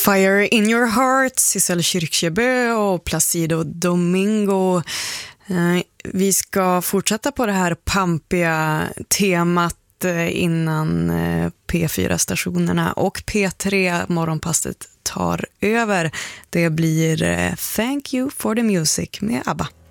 Fire in your heart, Sissel Kyrkjebø och Placido Domingo. Vi ska fortsätta på det här pampiga temat innan P4-stationerna och P3 morgonpasset tar över. Det blir Thank You for the Music med ABBA.